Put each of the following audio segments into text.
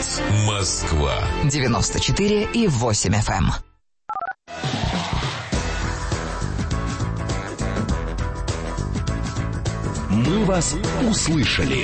Голос Москва. 94,8 FM. Мы вас услышали.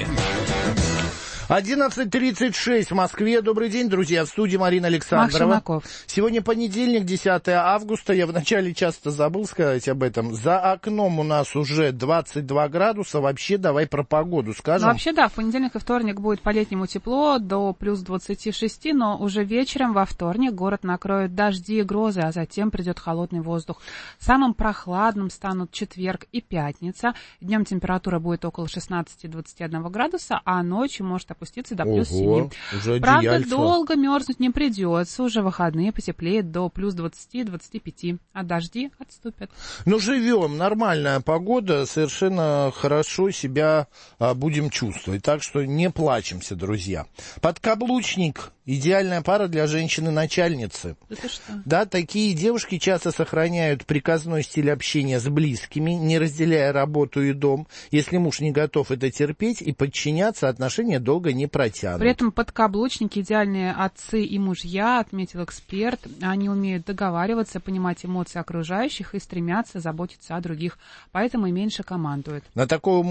11:36 в Москве. Добрый день, друзья. В студии Марина Александрова. Сегодня понедельник, 10 августа. Я вначале часто забыл сказать об этом. За окном у нас уже 22 градуса. Вообще, давай про погоду скажем. Ну, вообще, да, в понедельник и вторник будет по-летнему тепло, до плюс 26, но уже вечером во вторник город накроют дожди и грозы, а затем придет холодный воздух. Самым прохладным станут четверг и пятница. Днем температура будет около 16-21 градуса, а ночью может опуститься до плюс 7. Правда, долго мерзнуть не придется. Уже выходные потеплеет до плюс 20-25, а дожди отступят. Ну, живем. Нормальная погода. Совершенно хорошо себя будем чувствовать. Так что не плачемся, друзья. Подкаблучник. Идеальная пара для женщины-начальницы. Это что? Да, такие девушки часто сохраняют приказной стиль общения с близкими, не разделяя работу и дом. Если муж не готов это терпеть и подчиняться, отношения долго не протянут. При этом подкаблучники идеальные отцы и мужья, отметил эксперт. Они умеют договариваться, понимать эмоции окружающих и стремятся заботиться о других. Поэтому и меньше командуют. Но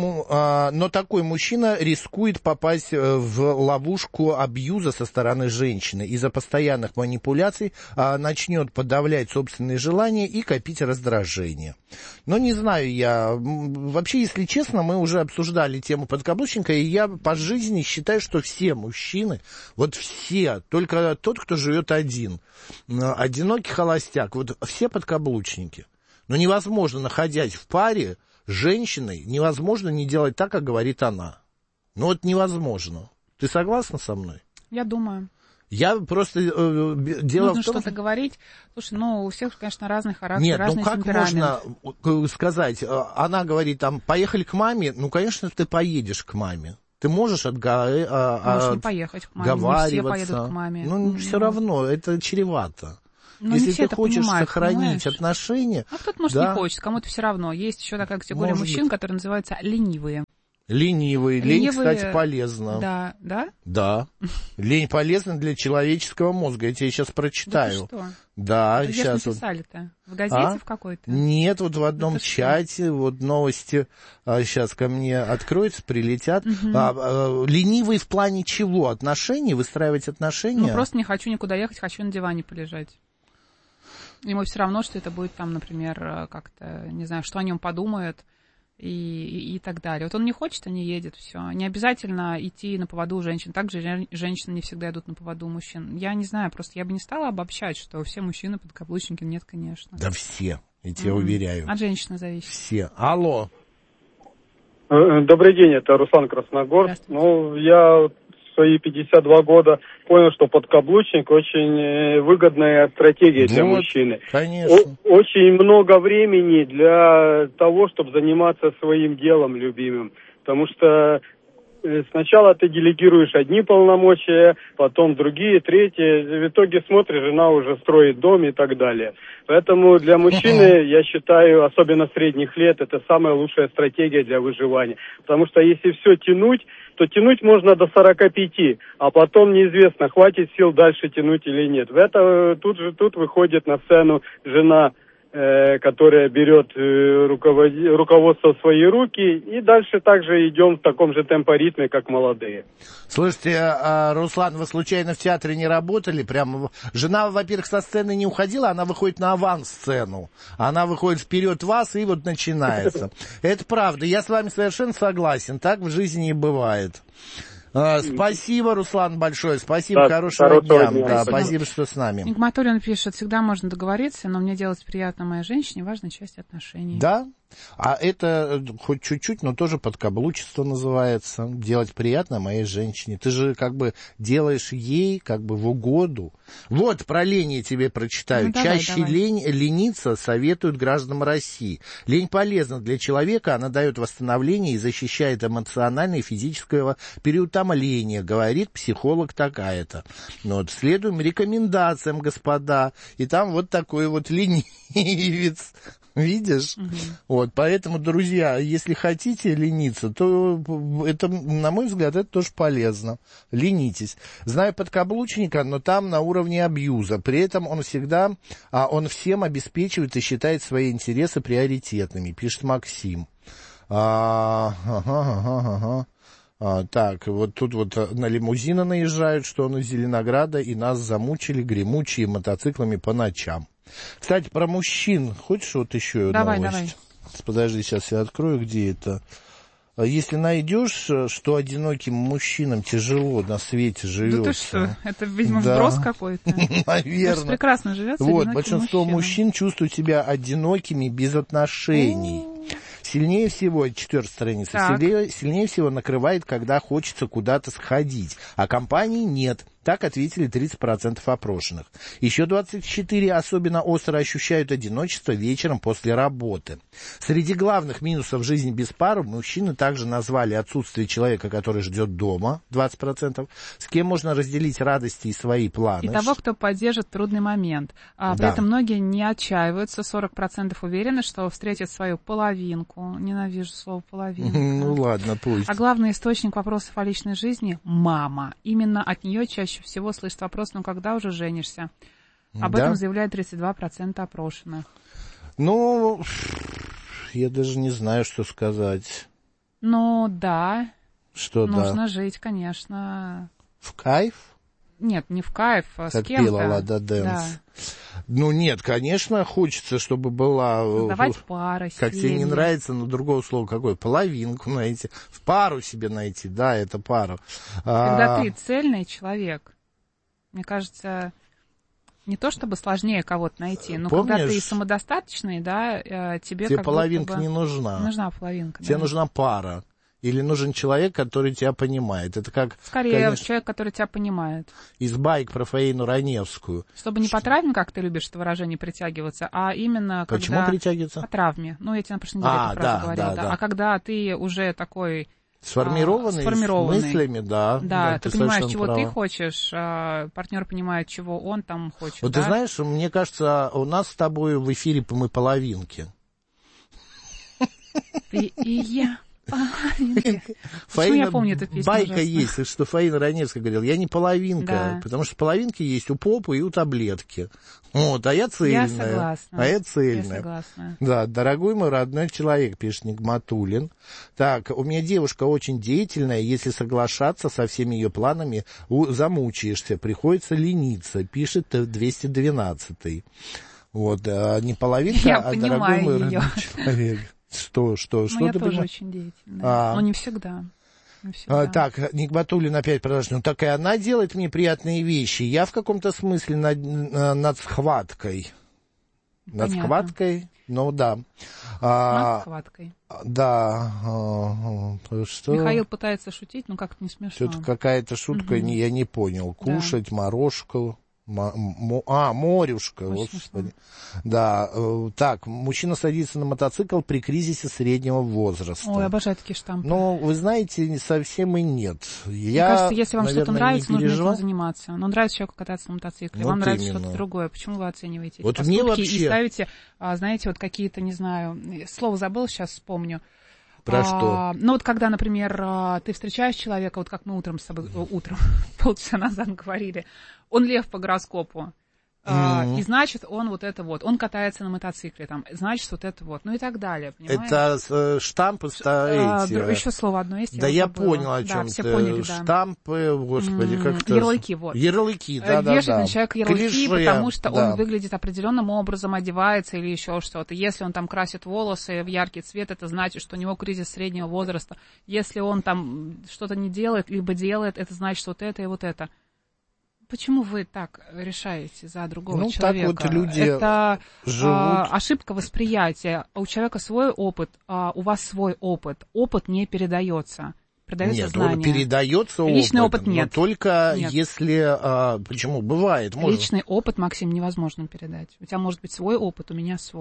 такой мужчина рискует попасть в ловушку абьюза со стороны женщины. Из-за постоянных манипуляций начнет подавлять собственные желания и копить раздражение. Но не знаю я. Вообще, если честно, мы уже обсуждали тему подкаблучника, и я по жизни считаю, что все мужчины, вот все, только тот, кто живет один, одинокий холостяк, вот все подкаблучники. Но невозможно, находясь в паре с женщиной, невозможно не делать так, как говорит она. Ну вот невозможно. Ты согласна со мной? Я думаю. Я просто дело нужно в том, что-то говорить. Слушай, ну, у всех, конечно, разный характер, нет, разный ну как темперамент. можно сказать, она говорит, там, поехали к маме, ну, конечно, ты поедешь к маме. Ты можешь Можешь не поехать к маме, не все поедут к маме. Ну, все равно, это чревато. Но если ты хочешь понимают, сохранить понимаешь? Отношения... А кто-то, может, да, не хочет, кому-то все равно. Есть еще такая категория мужчин, которые называются ленивые. Ленивые. Лень, кстати, полезна. Да, да? Да. Лень полезна для человеческого мозга. Я тебе сейчас прочитаю. Да ты что? Да, где сейчас. Где написали-то? В газете в какой-то? Нет, вот в одном чате, вот новости сейчас ко мне откроются, прилетят. Ленивый в плане чего? Отношений? Выстраивать отношения? Ну, просто не хочу никуда ехать, хочу на диване полежать. Ему все равно, что это будет там, например, как-то, не знаю, что о нем подумают. И так далее. Вот он не хочет, а не едет, все. Не обязательно идти на поводу у женщин. Также женщины не всегда идут на поводу у мужчин. Я не знаю, просто я бы не стала обобщать, что все мужчины подкаблучники. Нет, конечно. Да все, я тебе уверяю. От женщины зависит. Все. Алло. Добрый день, это Руслан Красногорск. Ну, я в свои 52 года понял, что подкаблучник очень выгодная стратегия для мужчины. Конечно. Очень много времени для того, чтобы заниматься своим делом любимым. Потому что сначала ты делегируешь одни полномочия, потом другие, третьи. В итоге смотришь, жена уже строит дом и так далее. Поэтому для мужчины, я считаю, особенно средних лет, это самая лучшая стратегия для выживания. Потому что если все тянуть, то тянуть можно до 45, а потом неизвестно, хватит сил дальше тянуть или нет. Тут выходит на сцену жена, которая берет руководство в свои руки, и дальше также идем в таком же темпоритме, как молодые. Слушайте, Руслан, вы случайно в театре не работали? Прямо жена, во-первых, со сцены не уходила, она выходит на авансцену. Она выходит вперед вас, и вот начинается. Это правда, я с вами совершенно согласен, так в жизни и бывает. Спасибо, Руслан, большое. Спасибо, хорошего дня. Да, спасибо, что с нами. Игматуллин пишет, всегда можно договориться, но мне делать приятно моей женщине важная часть отношений. Да, а это хоть чуть-чуть, но тоже подкаблучество называется. Делать приятно моей женщине. Ты же как бы делаешь ей как бы в угоду. Вот про лень я тебе прочитаю. Ну, Чаще лениться советуют гражданам России. Лень полезна для человека, она дает восстановление и защищает эмоциональное и физическое переутомление, говорит психолог такая-то. Ну, вот, следуем рекомендациям, господа. И там вот такой вот ленивец. Видишь? Вот, поэтому, друзья, если хотите лениться, то это, на мой взгляд, это тоже полезно. Ленитесь. Знаю подкаблучника, но там на уровне абьюза. При этом он всем обеспечивает и считает свои интересы приоритетными, пишет Максим. Так, вот тут вот на лимузины наезжают, что он из Зеленограда, и нас замучили гремучие мотоциклами по ночам. Кстати, про мужчин. Хочешь вот еще давай, новость? Давай. Подожди, сейчас я открою, где это. Если найдешь, что одиноким мужчинам тяжело на свете живется. Да ты что, это, видимо, вброс какой-то. Наверное. Прекрасно живется. Вот, большинство мужчин чувствуют себя одинокими без отношений. Сильнее всего, 4-я страница, сильнее всего накрывает, когда хочется куда-то сходить, а компании нет. Так ответили 30% опрошенных. Еще 24% особенно остро ощущают одиночество вечером после работы. Среди главных минусов жизни без пары мужчины также назвали отсутствие человека, который ждет дома, 20%, с кем можно разделить радости и свои планы. И того, кто поддержит трудный момент. При этом многие не отчаиваются, 40% уверены, что встретят свою половинку. Ненавижу слово половинка. Ну ладно, пусть. А главный источник вопросов о личной жизни – мама. Именно от нее чаще всего слышит вопрос: ну когда уже женишься? Об этом заявляют 32% опрошенных. Ну, я даже не знаю, что сказать. Ну, да. Что нужно жить, конечно. В кайф? Нет, не в кайф, а как с кем-то. Пела Лада Дэнс. Да. Ну, нет, конечно, хочется, чтобы была... Создавать пары, как семьи. тебе не нравится, но другого слова какое? Половинку найти. В пару себе найти, да, это пару. Когда ты цельный человек, мне кажется, не то чтобы сложнее кого-то найти, но помнишь, когда ты самодостаточный, да, тебе как половинка будто бы... не нужна. Нужна половинка, тебе нужна пара. Или нужен человек, который тебя понимает. Это как... Скорее, конечно, человек, который тебя понимает. Из байк про Фаину Раневскую. Чтобы не по травме, как ты любишь это выражение, притягиваться, а именно когда... Почему притягиваться? По травме. Ну, я тебе на прошлой неделе эту фразу говорила. Да. А когда ты уже такой... Сформированный, с мыслями, да. Да, ты понимаешь, чего права. ты хочешь, партнер понимает, чего он там хочет. Вот да? ты знаешь, мне кажется, у нас с тобой в эфире мы половинки. Ты и я. Фаина, я помню эту песню байка ужасно. есть, что Фаина Раневская говорила, я не половинка, да. потому что половинки есть у попы и у таблетки. Вот, а я цельная. Я согласна. А я цельная. Я согласна. Да, дорогой мой родной человек, пишет Нигматуллин. Так, у меня девушка очень деятельная, если соглашаться со всеми ее планами, замучаешься, приходится лениться, пишет 212-й. Вот, не половинка, я а дорогой мой родной человек. Что Ну, я ты тоже понимаешь? очень деятельная. Но не всегда. Так, Нигматуллин опять продолжил. Ну, так и она делает мне приятные вещи. Я в каком-то смысле над схваткой. Над схваткой? Ну, да. Над схваткой. Да. Что? Михаил пытается шутить, но как-то не смешно. Что-то какая-то шутка, я не понял. Кушать, морожку. Морюшка, господи. Да, так, мужчина садится на мотоцикл при кризисе среднего возраста. Ой, обожаю такие штампы. Ну, вы знаете, совсем и нет. Мне кажется, если вам что-то нравится, нужно этим заниматься. Но нравится человеку кататься на мотоцикле, вам нравится что-то другое. Почему вы оцениваете эти поступки и ставите, знаете, вот какие-то, не знаю, слово забыл, сейчас вспомню. Про что? Ну, вот когда, например, ты встречаешь человека, вот как мы утром с тобой, полчаса назад говорили, он лев по гороскопу, и значит, он вот это вот, он катается на мотоцикле, там, значит, вот это вот, ну и так далее, понимаешь? Это штампы эти. Еще слово одно есть, да я понял, о чем все ты. поняли, да. Штампы, господи, как-то... Ярлыки, вот. Ярлыки, да. Вешает на человека ярлыки, клише, потому что он выглядит определенным образом, одевается или еще что-то. Если он там красит волосы в яркий цвет, это значит, что у него кризис среднего возраста. Если он там что-то не делает, либо делает, это значит, что вот это и вот это. Почему вы так решаете за другого человека? Так вот люди это живут. Ошибка восприятия. У человека свой опыт, у вас свой опыт. Опыт не передается. Передается знание. Передается опыт. Личный опыт нет. Но только если... почему? Бывает. Личный опыт, Максим, невозможно передать. У тебя может быть свой опыт, у меня свой.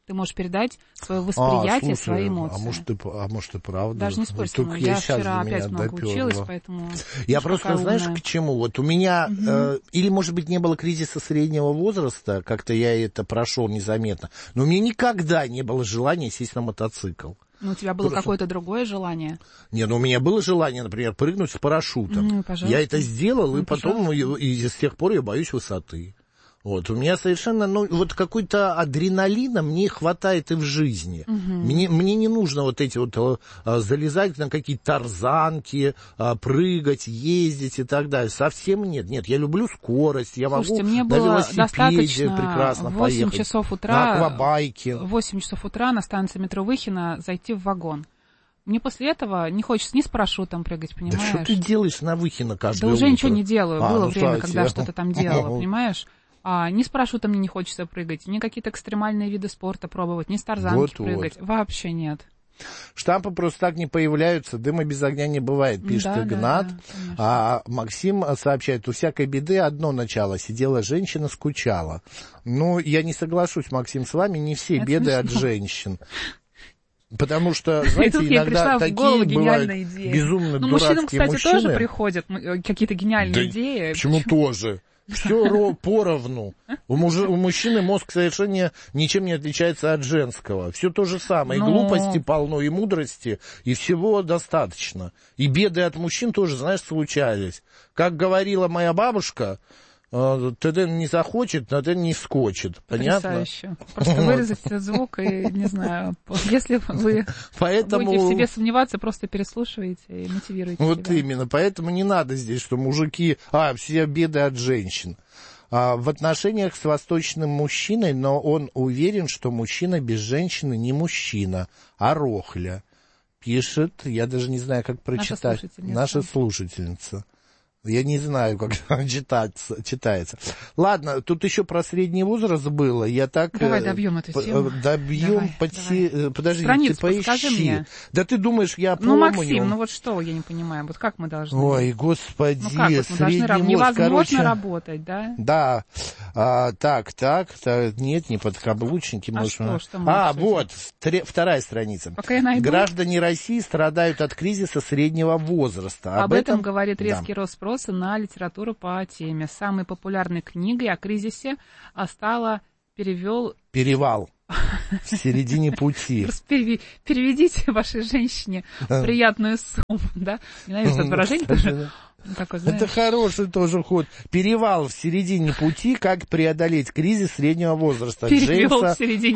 ты можешь передать свое восприятие, слушай, свои эмоции. А может и правда. Даже не спорь со Только мной. Я щас вчера до меня опять много допёрло. училась, поэтому... Я просто, знаешь, к чему? Вот у меня, или, может быть, не было кризиса среднего возраста, как-то я это прошел незаметно, но у меня никогда не было желания сесть на мотоцикл. Ну, у тебя было какое-то другое желание? Не, ну у меня было желание, например, прыгнуть с парашютом. Я это сделал, и потом, и с тех пор я боюсь высоты. Вот, у меня совершенно, вот какой-то адреналина мне хватает и в жизни. Мне не нужно вот эти вот залезать на какие-то тарзанки, прыгать, ездить и так далее. Совсем нет. Нет, я люблю скорость, я Слушайте, могу мне на было велосипеде достаточно прекрасно 8 поехать. часов утра, на аквабайке. 8 часов утра на станции метро Выхино зайти в вагон. Мне после этого не хочется ни с парашютом прыгать, понимаешь? Да что ты делаешь на Выхино каждое утро? Да уже ничего не делаю. Было время, кстати, когда что-то там делала, понимаешь? Ни с парашютом мне не хочется прыгать, ни какие-то экстремальные виды спорта пробовать, ни с тарзанки прыгать. Вообще нет. Штампы просто так не появляются, дыма без огня не бывает, пишет Игнат. А Максим сообщает, у всякой беды одно начало, сидела женщина, скучала. Ну, я не соглашусь, Максим, с вами, не все беды от женщин. Потому что, знаете, иногда такие бывают безумно дурацкие мужчинам, кстати, мужчины. тоже приходят какие-то гениальные идеи. Почему тоже? Все поровну. У мужчины мозг совершенно ничем не отличается от женского. Все то же самое. И глупости полно, и мудрости, и всего достаточно. И беды от мужчин тоже, знаешь, случались. Как говорила моя бабушка, ТД не захочет, ТД не скочит. Понятно? Потрясающе. Просто вырезать этот звук, и, не знаю, если вы будете в себе сомневаться, просто переслушиваете и мотивируете себя. Вот именно. Поэтому не надо здесь, что мужики... все беды от женщин. В отношениях с восточным мужчиной, но он уверен, что мужчина без женщины не мужчина, а рохля. Пишет, я даже не знаю, как прочитать. Наша слушательница. Я не знаю, как читается. Ладно, тут еще про средний возраст было. Я так... Давай добьем эту тему. Добьем. Подожди, страницу ты поищи. Мне. Да ты думаешь, я помню. Максим, вот что, я не понимаю. Вот как мы должны... Ой, господи, как вот средний возраст. Невозможно работать, да? Да. Так. Нет, не подкаблучники. Что вот, вторая страница. Пока я найду. Граждане России страдают от кризиса среднего возраста. Об этом говорит резкий рост спроса на литературу по теме. Самой популярной книгой о кризисе стала «Перевал в середине пути». Переведите вашей женщине приятную сумму, да? Ненавижу это выражение тоже. Это хороший тоже ход. «Перевал в середине пути. Как преодолеть кризис среднего возраста». Джеймса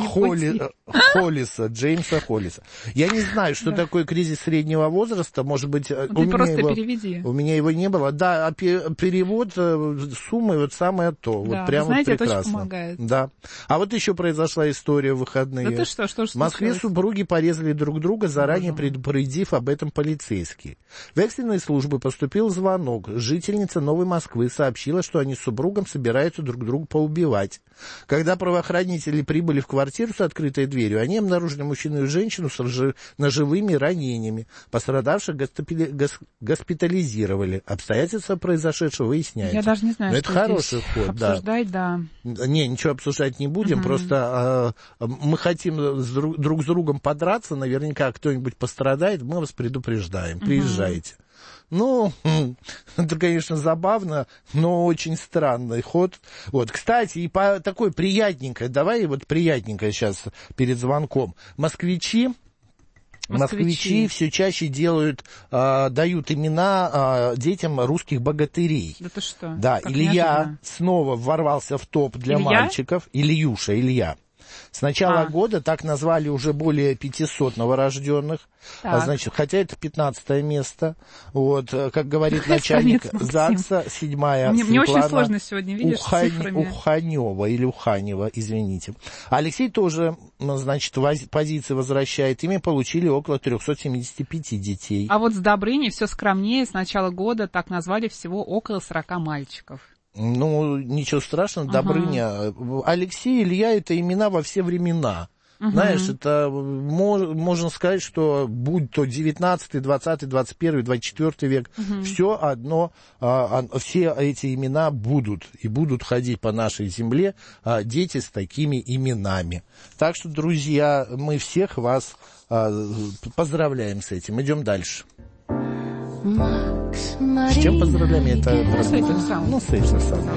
Холлиса. Я не знаю, что такое кризис среднего возраста. Может быть, переведи. У меня его не было. Да, перевод суммы вот самое то. Да, вот прям знаете, прекрасно. это очень помогает. Да. А вот еще произошла история в выходные. Да ты что же в Москве супруги порезали друг друга, заранее предупредив об этом полицейские. В экстренные службы поступил звонок. Жительница Новой Москвы сообщила, что они с супругом собираются друг друга поубивать. Когда правоохранители прибыли в квартиру с открытой дверью, они обнаружили мужчину и женщину с ножевыми ранениями. Пострадавших госпитализировали. Обстоятельства произошедшего выясняются. Я даже не знаю, но что это хороший ход, обсуждать, да. Не, ничего обсуждать не будем, просто мы хотим друг с другом подраться, наверняка кто-нибудь пострадает, мы вас предупреждаем, приезжайте. Ну, это, конечно, забавно, но очень странный ход. Вот, кстати, и по такой приятненькой, давай вот приятненькое сейчас перед звонком. Москвичи все чаще дают имена детям русских богатырей. Да ты что? Да, Илья снова ворвался в топ для мальчиков. Илья. С начала года так назвали уже более 500 новорожденных, хотя это 15 место. Вот, как говорит начальник ЗАГСа, 7-я Мне очень сложно сегодня, видишь, с цифрами. Уханева, извините. Алексей тоже, позиции возвращает. Ими получили около 375 детей. А вот с Добрыней все скромнее. С начала года так назвали всего около 40 мальчиков. Ну, ничего страшного, Добрыня. Алексей, Илья — это имена во все времена. Знаешь, это можно сказать, что будь то 19, 20, 21, 24 век, все одно, все эти имена будут, и будут ходить по нашей земле дети с такими именами. Так что, друзья, мы всех вас поздравляем с этим. Идем дальше. С чем поздравляем? Это с этим самым. Ну, с этим самым.